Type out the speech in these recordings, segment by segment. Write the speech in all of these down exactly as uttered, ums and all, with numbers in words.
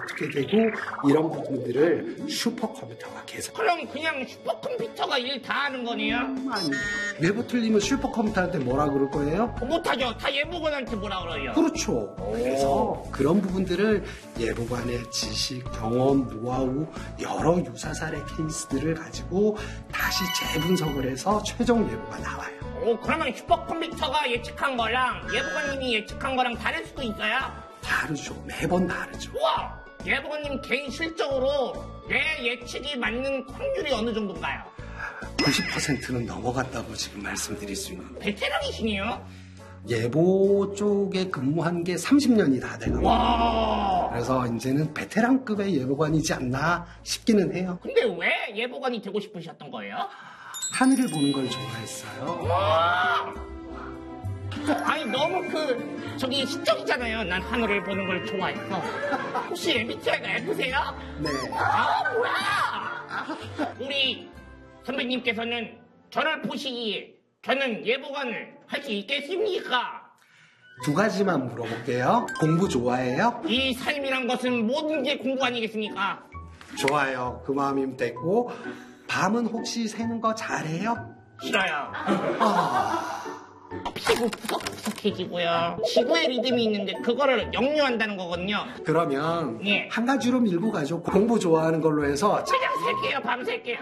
어떻게 되고 이런 부분들을 슈퍼컴퓨터가 계속. 그럼 그냥 슈퍼컴퓨터가 일 다 하는 거네요? 아니, 예보 틀리면 슈퍼컴퓨터한테 뭐라 그럴 거예요? 못하죠. 다 예보관한테 뭐라 그래요? 그렇죠. 그래서 그런 부분들을 예보관의 지식, 경험, 노하우, 여러 유사 사례 케이스들을 가지고 다시 재분석을 해서 최종 예보가 나와요. 오, 그러면 슈퍼컴퓨터가 예측한 거랑 예보관님이 예측한 거랑 다를 수도 있어요? 다르죠. 매번 다르죠. 우와! 예보관님 개인 실적으로 내 예측이 맞는 확률이 어느 정도인가요? 구십 퍼센트는 넘어갔다고 지금 말씀드릴 수 있는. 베테랑이시네요? 예보 쪽에 근무한 게 삼십 년이 다 돼가고. 와! 그래서 이제는 베테랑급의 예보관이지 않나 싶기는 해요. 근데 왜 예보관이 되고 싶으셨던 거예요? 하늘을 보는 걸 좋아했어요. 와! 아니 너무 그 저기 시적이잖아요. 난 하늘을 보는 걸 좋아해서. 혹시 엠비티아이가 F세요? 네. 아 뭐야? 우리 선배님께서는 저를 보시기에 저는 예보관을 할 수 있겠습니까? 두 가지만 물어볼게요. 공부 좋아해요? 이 삶이란 것은 모든 게 공부 아니겠습니까? 좋아요. 그 마음이면 됐고, 밤은 혹시 새는 거 잘해요? 싫어요. 아... 피부 푸석푸석해지고요. 지구의 리듬이 있는데 그거를 역류한다는 거거든요. 그러면 예. 한 가지로 밀고 가죠. 공부 좋아하는 걸로 해서. 그냥 셀게요. 밤 셀게요.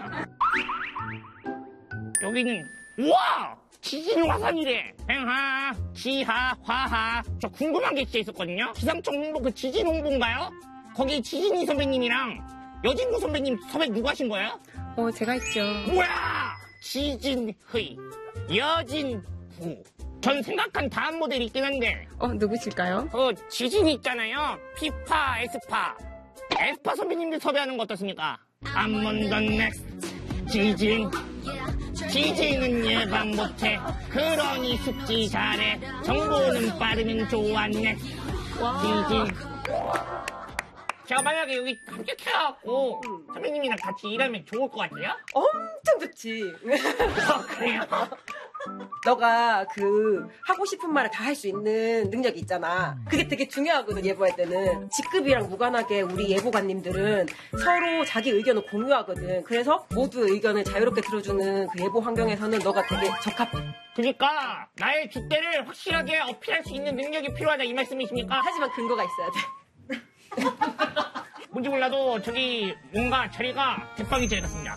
여기는 우와! 지진 화산이래. 행하, 지하, 화하. 저 궁금한 게 진짜 있었거든요. 기상청 홍보 그 지진 홍보인가요? 거기 지진이 선배님이랑 여진구 선배님 섭외 누가 하신 거예요? 어, 제가 했죠. 뭐야! 지진의 여진구. 전 생각한 다음 모델이 있긴 한데. 어, 누구실까요? 그 지진이 있잖아요. 피파, 에스파. 에스파 선배님들 섭외하는 거 어떻습니까? I'm on the next 지진. 지진은 예방 못해. 그러니 숙지 잘해. 정보는 빠르면 좋았네. 지진. 제가 만약에 여기 합격해갖고 선배님이랑 같이 일하면 좋을 것 같아요? 엄청 좋지. 어, 그래요? 너가 그 하고 싶은 말을 다 할 수 있는 능력이 있잖아. 그게 되게 중요하거든, 예보할 때는. 직급이랑 무관하게 우리 예보관님들은 서로 자기 의견을 공유하거든. 그래서 모두 의견을 자유롭게 들어주는 그 예보 환경에서는 너가 되게 적합해. 그러니까 나의 줏대를 확실하게 어필할 수 있는 능력이 필요하다 이 말씀이십니까? 하지만 근거가 있어야 돼. 뭔지 몰라도 저기 뭔가 자리가 대박이지 같습니다.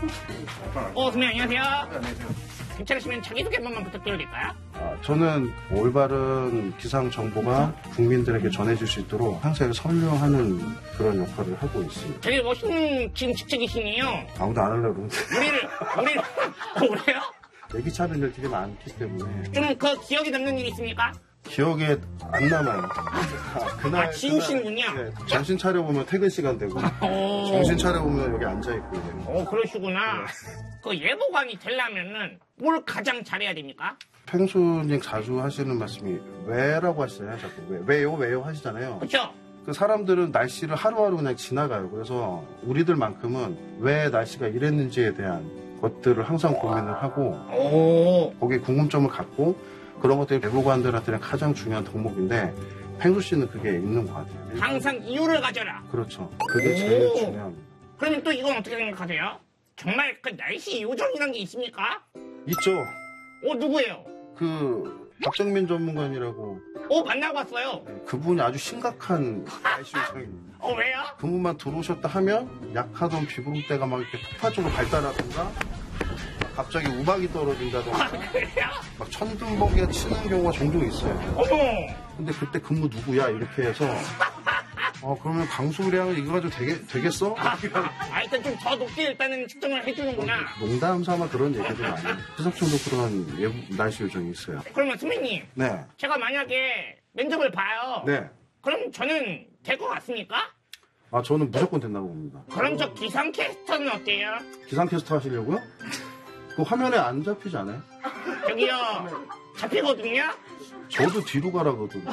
어, 선배님 안녕하세요. 안녕하세요. 괜찮으시면 자기소개 한 번만 부탁드려도 될까요? 아, 저는 올바른 기상 정보가 국민들에게 전해질 수 있도록 항상 설명하는 그런 역할을 하고 있습니다. 되게 멋있는 지금 직책이시네요. 아무도 안 하려고 그러는데. 우리를, 우리를, 그래요? 얘기 차는 일 되게 많기 때문에. 좀 그 기억에 남는 일 있습니까? 기억에 안 남아요. 아, 그날, 아, 지우시는군요? 그날, 네, 정신 차려보면 퇴근 시간 되고. 오. 정신 차려보면 여기 앉아있고. 이제. 어, 그러시구나. 그 예보관이 되려면은 뭘 가장 잘해야 됩니까? 펭수님 자주 하시는 말씀이 왜라고 하시잖아요. 자꾸 왜, 왜요 왜요 하시잖아요. 그렇죠? 그 사람들은 날씨를 하루하루 그냥 지나가요. 그래서 우리들만큼은 왜 날씨가 이랬는지에 대한 것들을 항상 고민을 하고 오. 거기에 궁금점을 갖고 그런 것들이 예보관들한테는 가장 중요한 덕목인데 펭수 씨는 그게 있는 것 같아요. 항상 이유를 가져라. 그렇죠. 그게 제일 오. 중요합니다. 그러면 또 이건 어떻게 생각하세요? 정말 그 날씨 요정이란 게 있습니까? 있죠. 어, 누구예요? 그 박정민 전문가님이라고 어, 만나고 왔어요. 그분이 아주 심각한 날씨 요청입니다. 어, 왜요? 그분만 들어오셨다 하면 약하던 비구름대가 막 이렇게 폭발적으로 발달하든가 갑자기 우박이 떨어진다든가 아, 그래요? 막 천둥번개가 치는 경우가 종종 있어요. 어머! 근데 그때 근무 누구야? 이렇게 해서 어 그러면 강수량을 이거 가지고 되게, 되겠어? 아, 아, 일단 좀 더 높게 일단은 측정을 해주는구나. 농담 삼아 그런 얘기도 많이 해요. 추석정도 그런 예보, 날씨 요정이 있어요. 그러면 선배님, 네. 제가 만약에 면접을 봐요. 네. 그럼 저는 될 것 같습니까? 아 저는 무조건 된다고 봅니다. 그럼 저 기상캐스터는 어때요? 기상캐스터 하시려고요? 그 화면에 안 잡히지 않아요? 저기요, 잡히거든요? 저도 뒤로 가라거든요.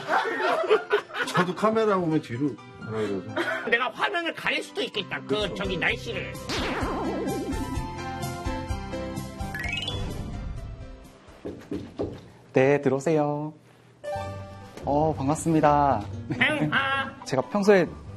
저도 카메라 보면 뒤로 가라 그래서. 내가 화면을 가릴 수도 있겠다. 그, 저기, 날씨를. 네, 들어오세요. 어, 반갑습니다. 응, 아. 제가 평소에